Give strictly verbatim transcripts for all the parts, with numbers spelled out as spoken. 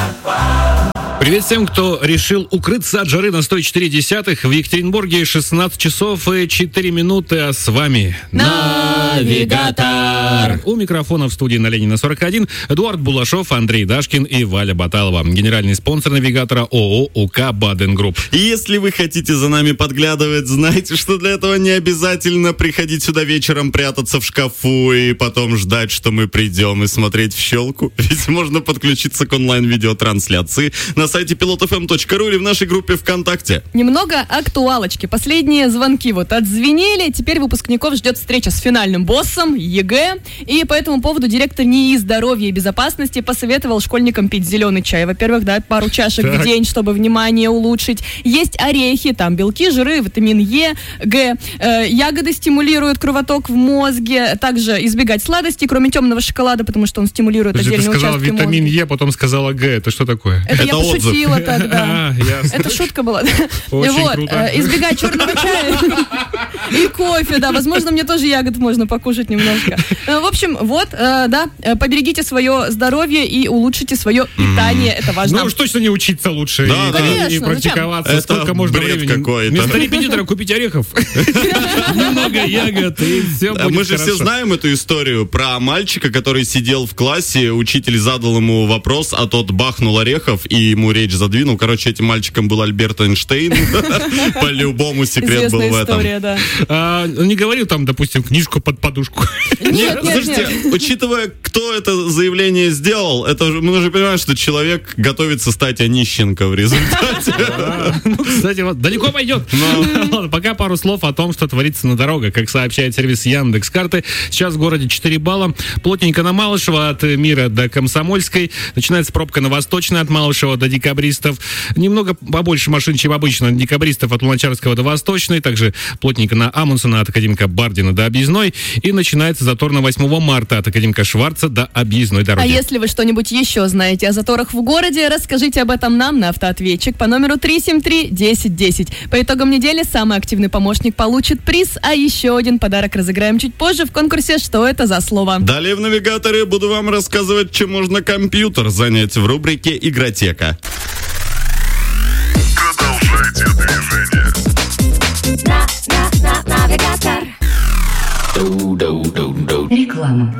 Привет всем, кто решил укрыться от жары на сто четыре десятых. В Екатеринбурге шестнадцать часов и четыре минуты, а с вами Навигатор. У микрофона в студии на Ленина сорок один Эдуард Булашов, Андрей Дашкин и Валя Баталова. Генеральный спонсор Навигатора ООО УК Баден Групп. И если вы хотите за нами подглядывать, знайте, что для этого не обязательно приходить сюда вечером, прятаться в шкафу и потом ждать, что мы придем, и смотреть в щелку. Ведь можно подключиться к онлайн-видеотрансляции на сайте пилот эф эм точка ру или в нашей группе ВКонтакте. Немного актуалочки. Последние звонки вот отзвенели. Теперь выпускников ждет встреча с финальным боссом ЕГЭ. И по этому поводу директор НИИ здоровья и безопасности посоветовал школьникам пить зеленый чай. Во-первых, да, пару чашек так. в день, чтобы внимание улучшить. Есть орехи, там белки, жиры, витамин Е, Г. Э, ягоды стимулируют кровоток в мозге. Также избегать сладостей, кроме темного шоколада, потому что он стимулирует Подожди, отдельные участки мозга. Ты сказала витамин мозга. Е, потом сказала Г. Это что такое? Это, Это я отзыв. пошутила тогда. А, Это шутка была. Очень вот, круто. э, избегать черного чая и кофе, да. Возможно, мне тоже ягод можно покушать немножко. Э, в общем, вот, э, да, э, поберегите свое здоровье и улучшите свое питание. Это важно. Ну уж точно не учиться лучше Да, и, да. и Конечно, практиковаться. Это Сколько можно бред времени? какой-то. Вместо репетитора купить орехов. Немного ягод, и все будет Мы же все хорошо. знаем эту историю про мальчика, который сидел в классе, учитель задал ему вопрос, а тот бахнул орехов и ему речь задвинул. Короче, этим мальчиком был Альберт Эйнштейн. По-любому секрет был Известная в этом. история, да. А, не говорил там, допустим, книжку под подушку. Нет, нет, Слушайте, нет. учитывая, кто это заявление сделал, это же, мы же понимаем, что человек готовится стать Онищенко в результате. Ну, кстати, вот далеко пойдет. Ладно, пока пару слов о том, что творится на дорогах. Как сообщает сервис Яндекс.Карты, сейчас в городе четыре балла. Плотненько на Малышево от Мира до Комсомольской. Начинается пробка на Восточной от Малышева до Декабристов. Немного побольше машин, чем обычно. Декабристов от Луначарского до Восточной. Также плотненько на Амундсена от академика Бардина до Объездной. И начинается затор на восьмого марта от академика Шварца до Объездной дороги. А если вы что-нибудь еще знаете о заторах в городе, расскажите об этом нам на автоответчик по номеру три семь три десять десять. По итогам недели самый активный помощник получит приз, а еще один подарок разыграем чуть позже в конкурсе «Что это за слово?». Далее в Навигаторе буду вам рассказывать, чем можно компьютер занять в рубрике «Игротека». Продолжайте движение. Навигатор. Реклама.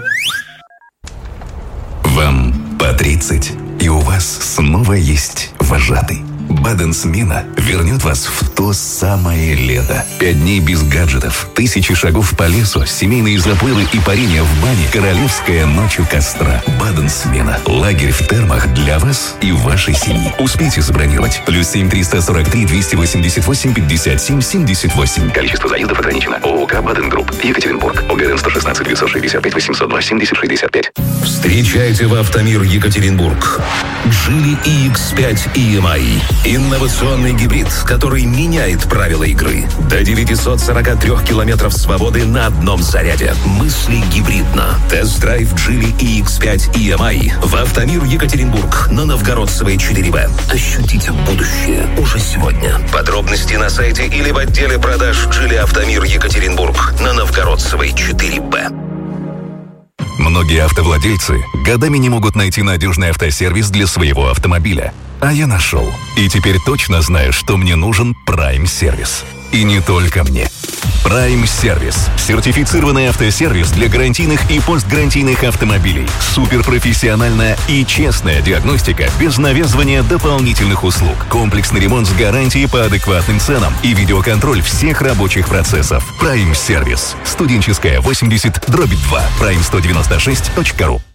Вам по тридцать, и у вас снова есть вожатый. Баден-смена вернет вас в то самое лето. Пять дней без гаджетов, тысячи шагов по лесу, семейные заплывы и парение в бане, королевская ночь у костра. Баден-смена. Лагерь в термах для вас и вашей семьи. Успейте забронировать. Плюс семь триста сорок три двести восемьдесят восемь пятьдесят семь семьдесят восемь. Количество заездов ограничено. ООК Баден Групп. Екатеринбург. ОГРН сто шестнадцать девятьсот шестьдесят пять восемьсот два семьдесят шестьдесят пять. Встречайте в Автомир Екатеринбург Geely и икс пять и эм ай. Инновационный гибрид, который меняет правила игры. До девятьсот сорок три километров свободы на одном заряде. Мысли гибридно. Тест-драйв Geely и икс пять и эм ай в Автомир Екатеринбург на Новгородцевой четыре бэ. Ощутите будущее уже сегодня. Подробности на сайте или в отделе продаж Geely Автомир Екатеринбург на Новгородцевой четыре бэ. Многие автовладельцы годами не могут найти надежный автосервис для своего автомобиля. А я нашел. И теперь точно знаю, что мне нужен Prime-сервис. И не только мне. Prime-сервис. Сертифицированный автосервис для гарантийных и постгарантийных автомобилей. Суперпрофессиональная и честная диагностика без навязывания дополнительных услуг. Комплексный ремонт с гарантией по адекватным ценам и видеоконтроль всех рабочих процессов. Prime-сервис. Студенческая, восемьдесят, дробь два. прайм сто девяносто шесть точка ру.